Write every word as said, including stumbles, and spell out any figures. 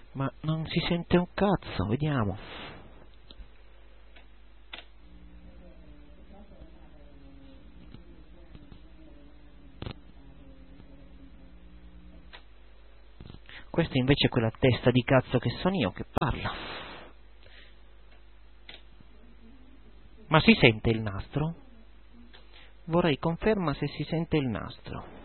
Ma non si sente un cazzo, vediamo. Questa invece è quella testa di cazzo che sono io che parla. Ma si sente il nastro? Vorrei conferma se si sente il nastro.